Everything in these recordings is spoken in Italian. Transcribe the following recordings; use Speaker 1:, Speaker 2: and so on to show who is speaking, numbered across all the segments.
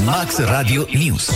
Speaker 1: Max Radio News.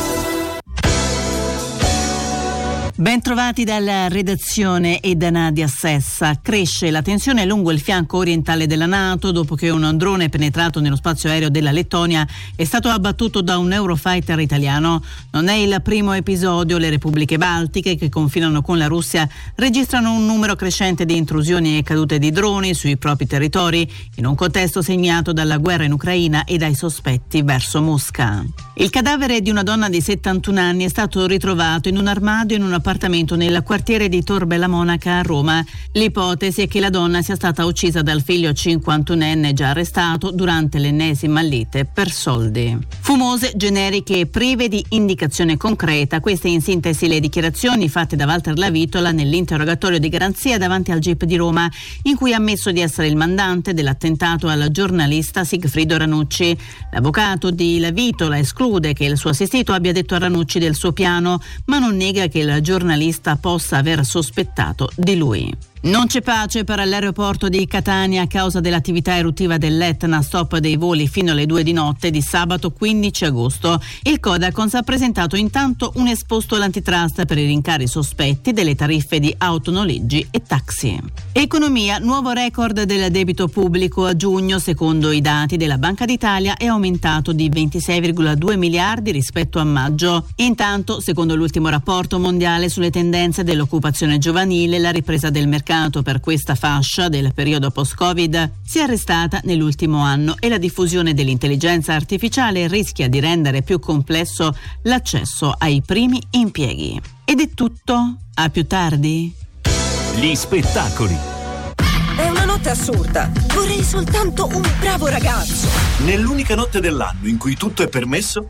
Speaker 2: Ben trovati dalla redazione e da Nadia Sessa. Cresce la tensione lungo il fianco orientale della NATO dopo che un drone penetrato nello spazio aereo della Lettonia è stato abbattuto da un Eurofighter italiano. Non è il primo episodio. Le repubbliche baltiche, che confinano con la Russia, registrano un numero crescente di intrusioni e cadute di droni sui propri territori, in un contesto segnato dalla guerra in Ucraina e dai sospetti verso Mosca. Il cadavere di una donna di 71 anni è stato ritrovato in un armadio in un appartamento nel quartiere di Tor Bella Monaca a Roma. L'ipotesi è che la donna sia stata uccisa dal figlio 51enne già arrestato durante l'ennesima lite per soldi. Fumose, generiche e prive di indicazione concreta. Queste in sintesi le dichiarazioni fatte da Walter Lavitola nell'interrogatorio di garanzia davanti al GIP di Roma, in cui ha ammesso di essere il mandante dell'attentato al giornalista Sigfrido Ranucci. L'avvocato di Lavitola esclude che il suo assistito abbia detto a Ranucci del suo piano, ma non nega che il giornalista possa aver sospettato di lui. Non c'è pace per l'aeroporto di Catania a causa dell'attività eruttiva dell'Etna, stop dei voli fino alle 2 di notte di sabato 15 agosto. Il Codacons ha presentato intanto un esposto all'antitrust per i rincari sospetti delle tariffe di autonoleggi e taxi. Economia, nuovo record del debito pubblico a giugno, secondo i dati della Banca d'Italia è aumentato di 26,2 miliardi rispetto a maggio. Intanto, secondo l'ultimo rapporto mondiale sulle tendenze dell'occupazione giovanile, la ripresa del mercato per questa fascia del periodo post-Covid si è arrestata nell'ultimo anno e la diffusione dell'intelligenza artificiale rischia di rendere più complesso l'accesso ai primi impieghi. Ed è tutto. A più tardi.
Speaker 1: Gli spettacoli.
Speaker 3: È una notte assurda. Vorrei soltanto un bravo ragazzo.
Speaker 4: Nell'unica notte dell'anno in cui tutto è permesso.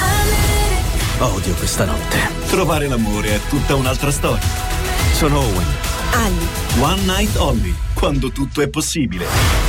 Speaker 4: Odio questa notte. Trovare l'amore è tutta un'altra storia. Sono Owen.
Speaker 3: Ali.
Speaker 4: One Night Only, quando tutto è possibile.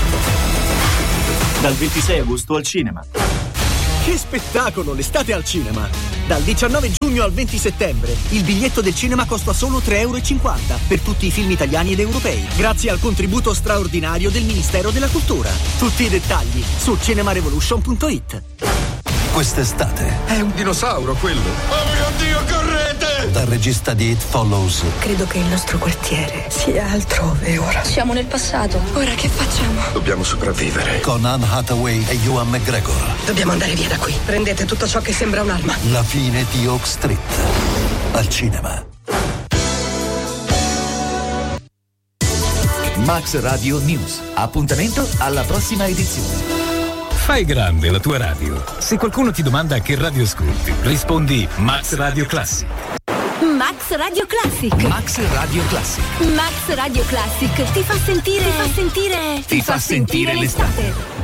Speaker 4: Dal 26 agosto al cinema.
Speaker 5: Che spettacolo, l'estate al cinema! Dal 19 giugno al 20 settembre il biglietto del cinema costa solo €3,50 per tutti i film italiani ed europei, grazie al contributo straordinario del Ministero della Cultura. Tutti i dettagli su cinemarevolution.it.
Speaker 6: Quest'estate
Speaker 7: è un dinosauro quello. Oh mio Dio, correte!
Speaker 6: Dal regista di It Follows.
Speaker 3: Credo che il nostro quartiere sia altrove ora.
Speaker 8: Siamo nel passato. Ora che facciamo?
Speaker 7: Dobbiamo sopravvivere.
Speaker 6: Con Anne Hathaway e Ewan McGregor.
Speaker 3: Dobbiamo andare via da qui. Prendete tutto ciò che sembra un'arma.
Speaker 6: La fine di Oak Street. Al cinema.
Speaker 1: Max Radio News. Appuntamento alla prossima edizione.
Speaker 9: Fai grande la tua radio. Se qualcuno ti domanda che radio ascolti, rispondi Max Radio Classic.
Speaker 8: Max Radio Classic.
Speaker 1: Max Radio Classic.
Speaker 8: Max Radio Classic ti fa sentire l'estate.